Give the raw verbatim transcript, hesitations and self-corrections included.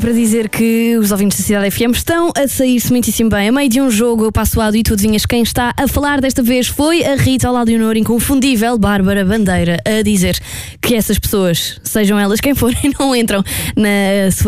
Para dizer que os ouvintes da Cidade F M estão a sair-se muitíssimo bem. A meio de um jogo, eu passo o lado e tu adivinhas quem está a falar desta vez foi a Rita ao lado de Leonor, inconfundível Bárbara Bandeira, a dizer que essas pessoas, sejam elas quem forem, não entram na sua